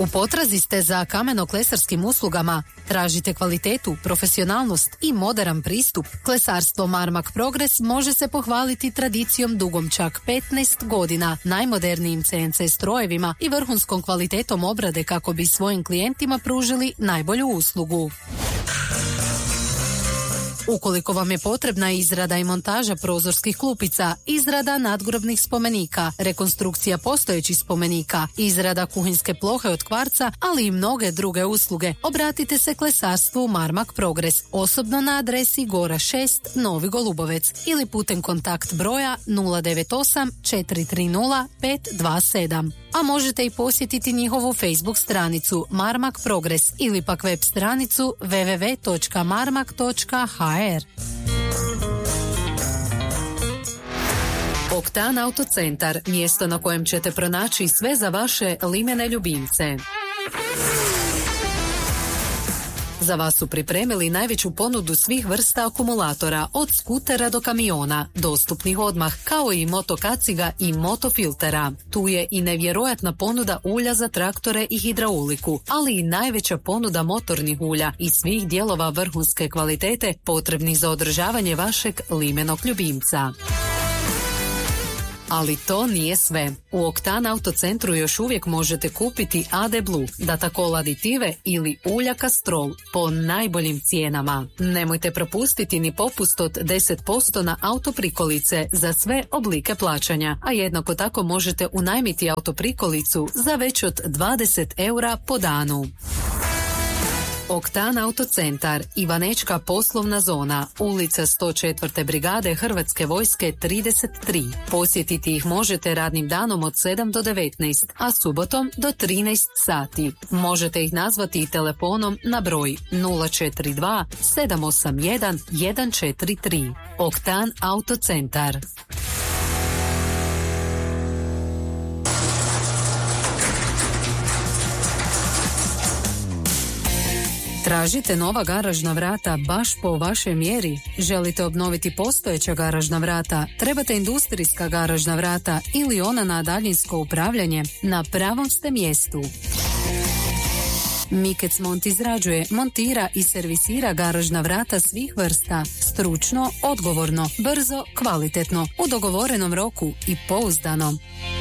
U potrazi ste za kameno-klesarskim uslugama? Tražite kvalitetu, profesionalnost i moderan pristup? Klesarstvo Marmak Progres može se pohvaliti tradicijom dugom čak 15 godina, najmodernijim CNC strojevima i vrhunskom kvalitetom obrade kako bi svojim klijentima pružili najbolju uslugu. Ukoliko vam je potrebna izrada i montaža prozorskih klupica, izrada nadgrobnih spomenika, rekonstrukcija postojećih spomenika, izrada kuhinjske plohe od kvarca, ali i mnoge druge usluge, obratite se klesarstvu Marmak Progres, osobno na adresi Gora 6, Novi Golubovec ili putem kontakt broja 098 430 527. A možete i posjetiti njihovu Facebook stranicu Marmak Progres ili pak web stranicu www.marmak.hr. Oktan Autocentar, mjesto na kojem ćete pronaći sve za vaše limene ljubimce. Za vas su pripremili najveću ponudu svih vrsta akumulatora, od skutera do kamiona, dostupnih odmah, kao i motokaciga i motofiltera. Tu je i nevjerojatna ponuda ulja za traktore i hidrauliku, ali i najveća ponuda motornih ulja i svih dijelova vrhunske kvalitete potrebnih za održavanje vašeg limenog ljubimca. Ali to nije sve. U Oktan Autocentru još uvijek možete kupiti AD Blue, Datacol aditive ili ulja Castrol po najboljim cijenama. Nemojte propustiti ni popust od 10% na autoprikolice za sve oblike plaćanja, a jednako tako možete unajmiti autoprikolicu za već od 20 eura po danu. Oktan Autocentar, Ivanečka poslovna zona, ulica 104. brigade Hrvatske vojske 33. Posjetiti ih možete radnim danom od 7 do 19, a subotom do 13 sati. Možete ih nazvati i telefonom na broj 042 781 143. Oktan Autocentar. Tražite nova garažna vrata baš po vašoj mjeri? Želite obnoviti postojeća garažna vrata? Trebate industrijska garažna vrata ili ona na daljinsko upravljanje? Na pravom ste mjestu. Mikec Mont izrađuje, montira i servisira garažna vrata svih vrsta, stručno, odgovorno, brzo, kvalitetno, u dogovorenom roku i pouzdano.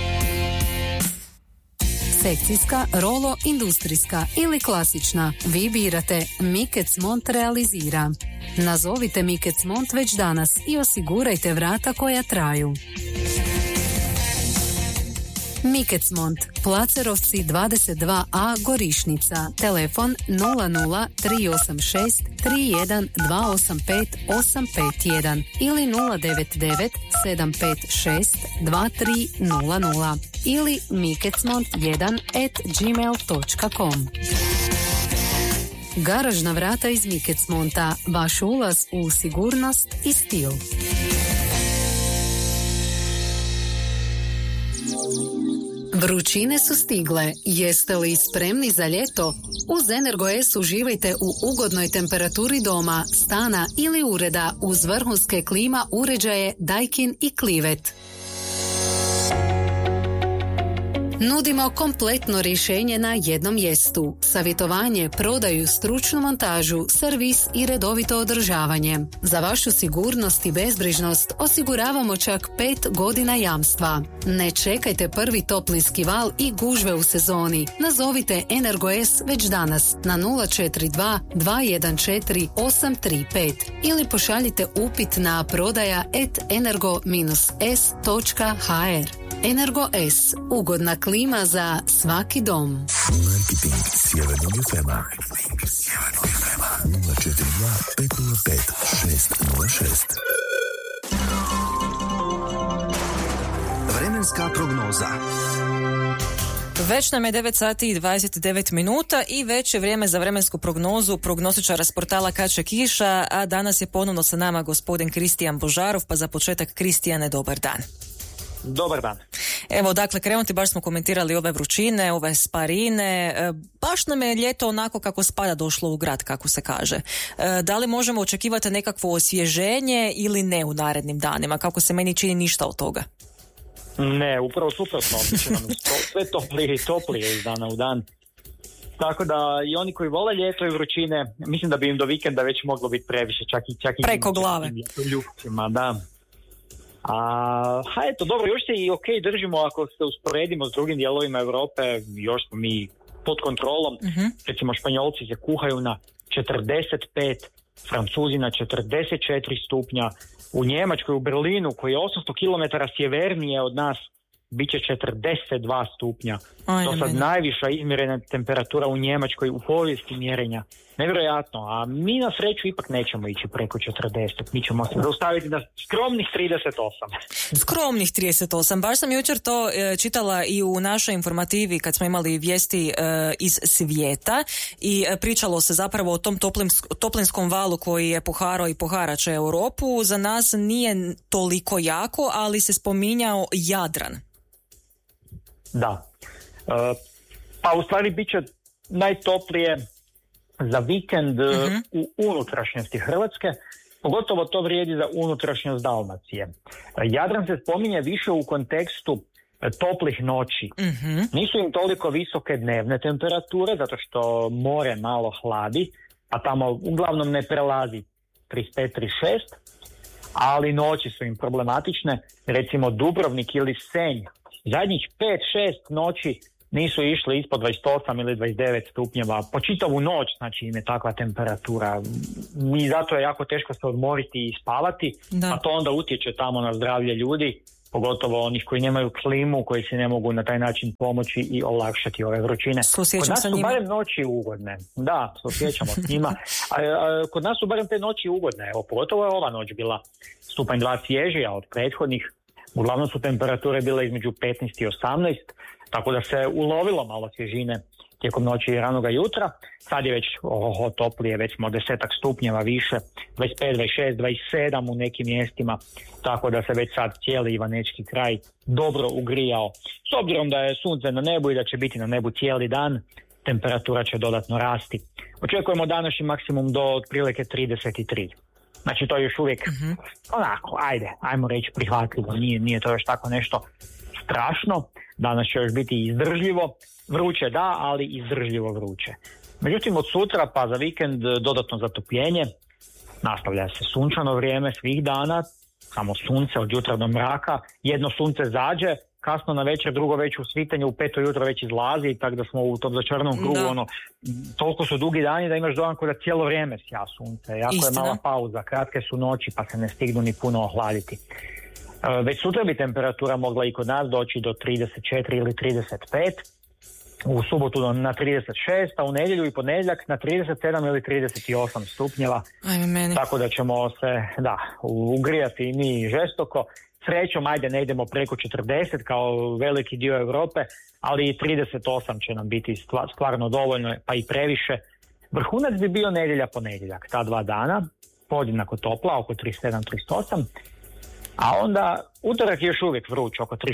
Sekcijska, rolo, industrijska ili klasična. Vi birate. Mikec Mont realizira. Nazovite Mikec Mont već danas i osigurajte vrata koja traju. Mikec Mont, Placerovci 22A Gorišnica, telefon 00 386 31 285 851 ili 099 756 2300 ili mikecmont1@gmail.com. Garažna vrata iz Mikec Monta, vaš ulaz u sigurnost i stil. Vrućine su stigle. Jeste li spremni za ljeto? Uz Energo-S uživajte u ugodnoj temperaturi doma, stana ili ureda uz vrhunske klima uređaje Daikin i Clivet. Nudimo kompletno rješenje na jednom mjestu. Savjetovanje, prodaju, stručnu montažu, servis i redovito održavanje. Za vašu sigurnost i bezbrižnost osiguravamo čak 5 godina jamstva. Ne čekajte prvi toplinski val i gužve u sezoni. Nazovite Energo-S već danas na 042 214 835 ili pošaljite upit na prodaja@energo-s.hr. Energo-S, ugodna klima za svaki dom. Marketing Sjevernog FM-a 042 505 606. Vremenska prognoza. Već nam je 9 sati i 29 minuta i već je vrijeme za vremensku prognozu prognostičara s portala Kače Kiša, a danas je ponovno sa nama gospodin Kristijan Božarov, pa za početak Kristijane, dobar dan. Dobar dan. Evo, dakle, krenuti, baš smo komentirali ove vrućine, ove sparine, baš nam je ljeto onako kako spada došlo u grad, kako se kaže. Da li možemo očekivati nekakvo osvježenje ili ne u narednim danima? Kako se meni čini, ništa od toga. Ne, upravo suprotno, će nam sve toplije iz dana u dan. Tako da i oni koji vole ljeto i vrućine, mislim da bi im do vikenda već moglo biti previše, čak i preko glave. Ljubcima, da. Eto, dobro, još se i držimo ako se usporedimo s drugim dijelovima Europe, još smo mi pod kontrolom. Recimo Španjolci se kuhaju na 45, Francuzi na 44 stupnja, u Njemačkoj, u Berlinu, koji je 800 km sjevernije od nas, bit će 42 stupnja. To sad najviša izmjerena temperatura u Njemačkoj u povijesti mjerenja. Nevjerojatno, a mi na sreću ipak nećemo ići preko 40. Mi ćemo se zaustaviti na skromnih 38. Skromnih 38. Baš sam jučer to čitala i u našoj informativi kad smo imali vijesti iz svijeta i pričalo se zapravo o tom toplinskom valu koji je poharao i poharaće Europu. Za nas nije toliko jako, ali se spominjao Jadran. Da. Pa u stvari bit će najtoplije za vikend u unutrašnjosti Hrvatske, pogotovo to vrijedi za unutrašnjost Dalmacije. Jadran se spominje više u kontekstu toplih noći. Nisu im toliko visoke dnevne temperature, zato što more malo hladi, a tamo uglavnom ne prelazi 35-36, ali noći su im problematične. Recimo Dubrovnik ili Senj, zadnjih 5-6 noći nisu išli ispod 28 ili 29 stupnjeva po čitavu noć, znači im je takva temperatura i zato je jako teško se odmoriti i spavati, a to onda utječe tamo na zdravlje ljudi, pogotovo onih koji nemaju klimu, koji se ne mogu na taj način pomoći i olakšati ove vrućine. Kod nas su barem noći ugodne. Da, susjećamo s njima. Kod nas su barem te noći ugodne. Evo, pogotovo je ova noć bila stupanj 2 svježija od prethodnih. Uglavnom su temperature bile između 15 i 18, tako da se ulovilo malo svježine tijekom noći i ranoga jutra. Sad je već toplije, već smo 10 stupnjeva više, 25, 26, 27 u nekim mjestima, tako da se već sad cijeli Ivanečki kraj dobro ugrijao. S obzirom da je sunce na nebu i da će biti na nebu cijeli dan, temperatura će dodatno rasti. Očekujemo današnji maksimum do otprilike 33. Znači to je još uvijek onako, ajmo reći prihvatljivo, nije to još tako nešto strašno. Danas će još biti izdržljivo, vruće da, ali izdržljivo vruće. Međutim, od sutra pa za vikend dodatno zatopljenje, nastavlja se sunčano vrijeme svih dana, samo sunce od jutra do mraka, jedno sunce zađe, kasno na večer, drugo već u svitanje, u 5 jutro već izlazi, tako da smo u tom začarnom krugu, toliko su dugi dani da imaš dojam da cijelo vrijeme sja sunce, jako je mala pauza, kratke su noći pa se ne stignu ni puno ohladiti. Već sutra bi temperatura mogla i kod nas doći do 34 ili 35, u subotu na 36, a u nedjelju i ponedjeljak na 37 ili 38 stupnjeva. Tako da ćemo se ugrijati i mi žestoko. Srećom, ne idemo preko 40 kao veliki dio Europe, ali i 38 će nam biti stvarno dovoljno, pa i previše. Vrhunac bi bio nedjelja ponedjeljak, ta 2 dana, podjednako topla, oko 37-38, a onda utorak je još uvijek vruć, oko 36.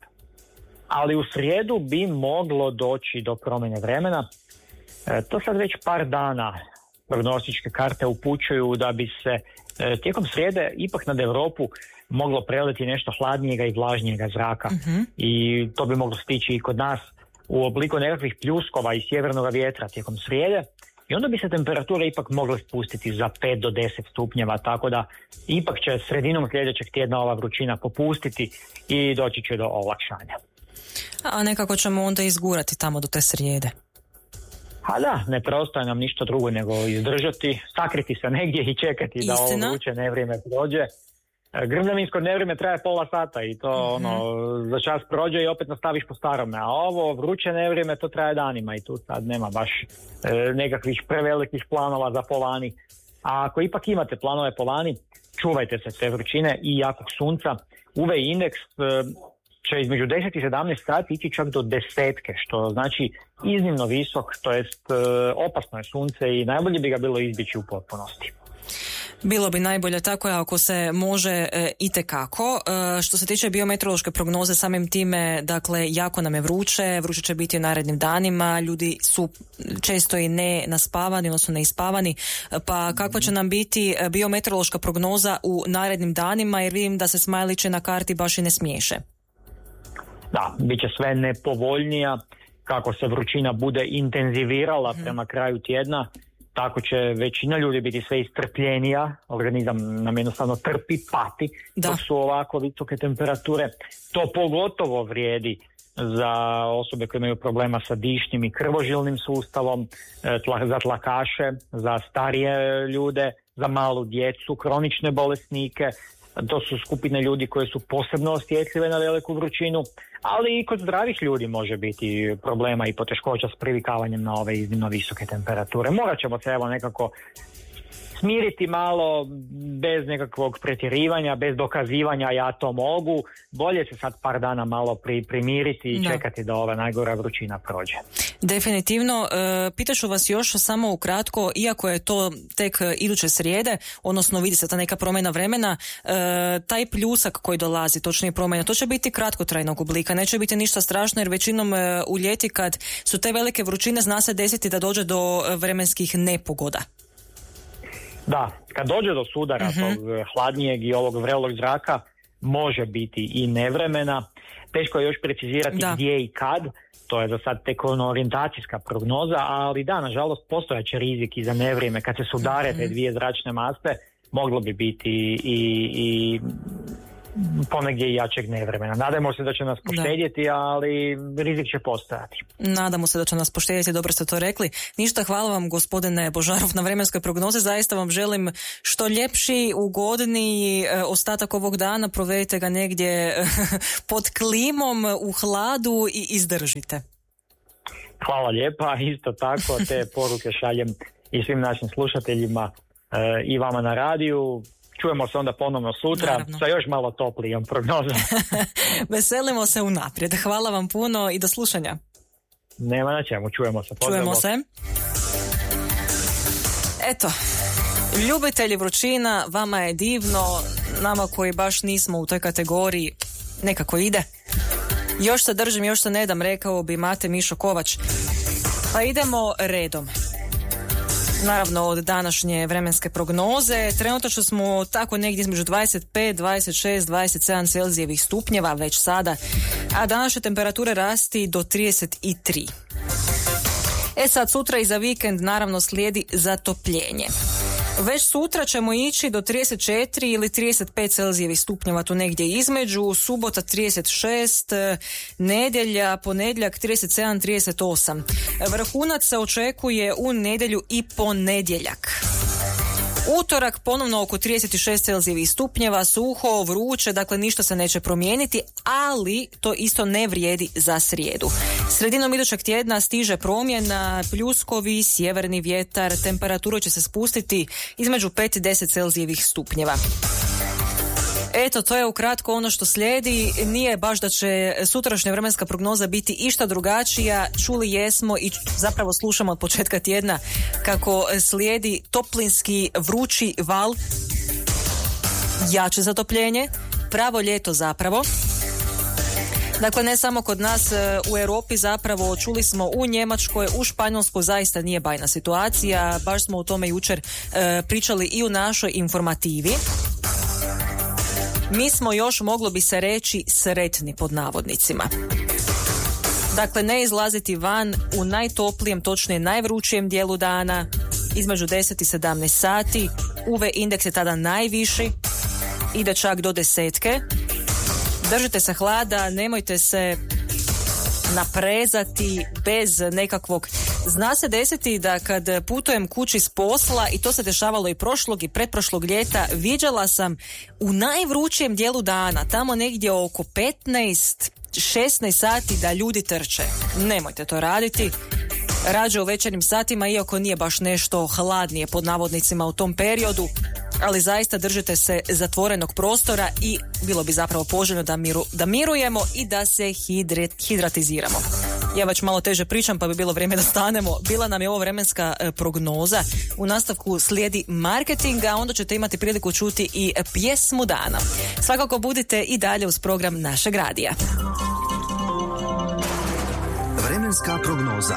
Ali u srijedu bi moglo doći do promjene vremena. To sad već par dana prognostičke karte upućuju da bi se tijekom srijede ipak nad Europu moglo preliti nešto hladnijega i vlažnijega zraka. I to bi moglo stići i kod nas u obliku nekakvih pljuskova i sjevernog vjetra tijekom srijede. I onda bi se temperatura ipak mogla spustiti za 5 do 10 stupnjeva, tako da ipak će sredinom sljedećeg tjedna ova vrućina popustiti i doći će do olakšanja. A nekako ćemo onda izgurati tamo do te srijede. A da, ne preostaje nam ništa drugo nego izdržati, sakriti se negdje i čekati da ovo vruće nevrijeme prođe. Grmljavinsko nevrijeme traje pola sata i to za čas prođe i opet nastaviš po starome, a ovo vruće nevrijeme to traje danima i tu sad nema baš nekakvih prevelikih planova za po vani. A ako ipak imate planove po vani, čuvajte se te vrućine i jakog sunca. UV indeks će između 10 i 17 sati ići čak do 10, što znači iznimno visok, to jest opasno je sunce i najbolje bi ga bilo izbjeći u potpunosti. Bilo bi najbolje tako ako se može itekako. Što se tiče biometeorološke prognoze, samim time, dakle, jako nam je vruće će biti u narednim danima, ljudi su često i ne naspavani, odnosno neispavani, pa kakva će nam biti biometeorološka prognoza u narednim danima, jer vidim da se smajliće na karti baš i ne smiješe. Da, bit će sve nepovoljnija. kako se vrućina bude intenzivirala prema kraju tjedna, tako će većina ljudi biti sve istrpljenija, organizam nam jednostavno trpi, pati, dok su ovako visoke temperature. To pogotovo vrijedi za osobe koje imaju problema sa dišnim i krvožilnim sustavom, za tlakaše, za starije ljude, za malu djecu, kronične bolesnike. To su skupine ljudi koje su posebno osjetljive na veliku vrućinu, ali i kod zdravih ljudi može biti problema i poteškoća s privikavanjem na ove iznimno visoke temperature. Morat ćemo se nekako smiriti malo, bez nekakvog pretjerivanja, bez dokazivanja ja to mogu. Bolje se sad par dana malo primiriti i čekati da ova najgora vrućina prođe. Definitivno. Pitaću vas još samo ukratko, iako je to tek iduće srijede, odnosno vidi se ta neka promjena vremena, taj pljusak koji dolazi, točnije promjena, to će biti kratkotrajnog oblika, neće biti ništa strašno, jer većinom u ljeti kad su te velike vrućine zna se desiti da dođe do vremenskih nepogoda. Da, kad dođe do sudara tog hladnijeg i ovog vrelog zraka, može biti i nevremena. Teško je još precizirati gdje i kad, to je za sad tek orijentacijska prognoza, ali da, nažalost, postojaće rizik i za nevrijeme. Kad se sudare te dvije zračne mase, moglo bi biti i ponegdje i jačeg nevremena. Nadamo se da će nas poštedjeti, ali rizik će postojati. Nadamo se da će nas poštedjeti, dobro ste to rekli. Ništa, hvala vam gospodine Božarov na vremenskoj prognozi. Zaista vam želim što ljepši, ugodniji ostatak ovog dana. Provedite ga negdje pod klimom, u hladu i izdržite. Hvala lijepa. Isto tako te poruke šaljem i svim našim slušateljima i vama na radiju. Čujemo se onda ponovno sutra. Naravno. Sa još malo toplijom prognozom. Veselimo se unaprijed. Hvala vam puno i do slušanja. Nema na čemu, čujemo se. Čujemo se. Eto, ljubitelji vrućina, vama je divno, nama koji baš nismo u toj kategoriji, nekako ide. Još se držim, još se ne dam, rekao bi Mate Mišo Kovač. Pa idemo redom. Naravno, od današnje vremenske prognoze trenutačno smo tako negdje između 25, 26, 27 Celzijevih stupnjeva već sada, a današnje temperature rasti do 33. Sad sutra i za vikend naravno slijedi zatopljenje. Već sutra ćemo ići do 34 ili 35 Celzijevih stupnjeva, tu negdje između, subota 36, nedjelja, ponedjeljak 37, 38. Vrhunac se očekuje u nedjelju i ponedjeljak. Utorak ponovno oko 36 Celzijevih stupnjeva, suho, vruće, dakle ništa se neće promijeniti, ali to isto ne vrijedi za srijedu. Sredinom idućeg tjedna stiže promjena, pljuskovi, sjeverni vjetar, temperatura će se spustiti između 5 i 10 Celzijevih stupnjeva. Eto, to je ukratko ono što slijedi. Nije baš da će sutrašnja vremenska prognoza biti išta drugačija. Čuli jesmo i zapravo slušamo od početka tjedna kako slijedi toplinski vrući val, jače zatopljenje, pravo ljeto zapravo. Dakle, ne samo kod nas u Europi, zapravo čuli smo u Njemačkoj, u Španjolskoj zaista nije bajna situacija. Baš smo o tome jučer pričali i u našoj informativi. Mi smo još, moglo bi se reći, sretni pod navodnicima. Dakle, ne izlaziti van u najtoplijem, točnije najvrućijem dijelu dana, između 10 i 17 sati. UV indeks je tada najviši, ide čak do 10. Držite se hlada, nemojte se naprezati bez nekakvog. Zna se desiti da kad putujem kući s posla, i to se dešavalo i prošlog i pretprošlog ljeta, viđala sam u najvrućijem dijelu dana, tamo negdje oko 15-16 sati, da ljudi trče. Nemojte to raditi. Rađe u večernjim satima, iako nije baš nešto hladnije pod navodnicima u tom periodu, ali zaista držite se zatvorenog prostora i bilo bi zapravo poželjno da mirujemo i da se hidratiziramo. Ja već malo teže pričam, pa bi bilo vrijeme da stanemo. Bila nam je ovo vremenska prognoza. U nastavku slijedi marketing, a onda ćete imati priliku čuti i pjesmu dana. Svakako budite i dalje uz program našeg radija. Vremenska prognoza.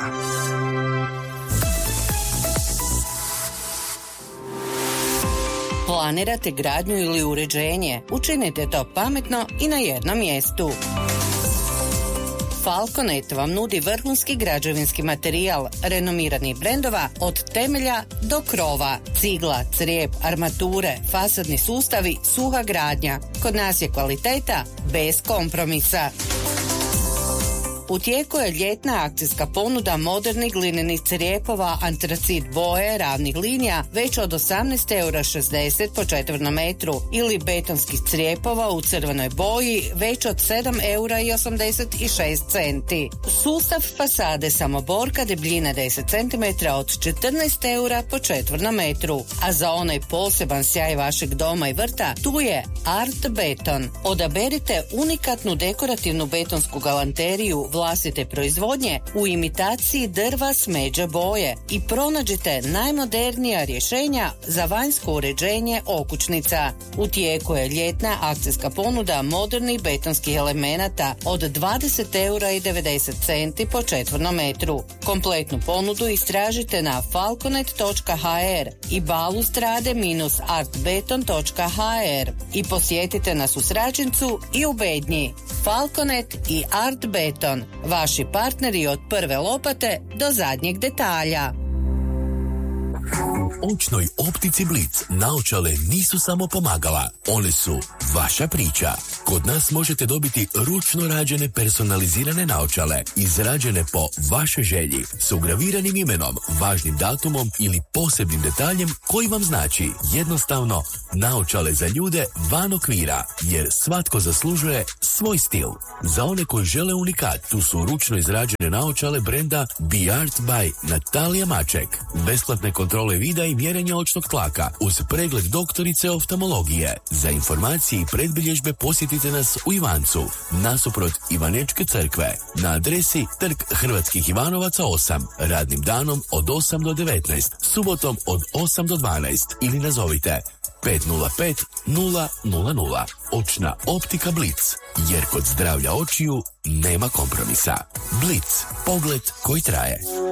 Planirate gradnju ili uređenje? Učinite to pametno i na jednom mjestu. Falconet vam nudi vrhunski građevinski materijal renomiranih brendova od temelja do krova. Cigla, crijep, armature, fasadni sustavi, suha gradnja. Kod nas je kvaliteta bez kompromisa. U tijeku je ljetna akcijska ponuda modernih glinenih crijepova antracit boje ravnih linija već od 18,60 € po četvrnom metru ili betonskih crijepova u crvenoj boji već od 7,86 €. Sustav fasade samoborka debljine 10 cm od 14 € po četvrnom metru. A za onaj poseban sjaj vašeg doma i vrta tu je Art Beton. Odaberite unikatnu dekorativnu betonsku galanteriju vlastite proizvodnje u imitaciji drva smeđe boje i pronađite najmodernija rješenja za vanjsko uređenje okućnica. U tijeku je ljetna akcijska ponuda modernih betonskih elemenata od 20,90 € po četvrnom metru. Kompletnu ponudu istražite na falconet.hr i balustrade-artbeton.hr i posjetite nas u Sračincu i u Bednji. Falconet i Art Beton, vaši partneri od prve lopate do zadnjeg detalja. U očnoj optici Blic naočale nisu samo pomagala, one su vaša priča. Kod nas možete dobiti ručno rađene personalizirane naočale, izrađene po vašoj želji, s ugraviranim imenom, važnim datumom ili posebnim detaljem koji vam znači jednostavno naočale za ljude van okvira, jer svatko zaslužuje svoj stil. Za one koji žele unikat, tu su ručno izrađene naočale brenda Be Art by Natalija Maček. Besplatne kontrole vida i mjerenja očnog tlaka uz pregled doktorice oftalmologije. Za informacije i predbilježbe posjetite nas u Ivancu, nasuprot Ivanečke crkve, na adresi Trg Hrvatskih Ivanovaca 8, radnim danom od 8 do 19, subotom od 8 do 12 ili nazovite 505 000. Očna optika Blic, jer kod zdravlja očiju nema kompromisa. Blic, pogled koji traje.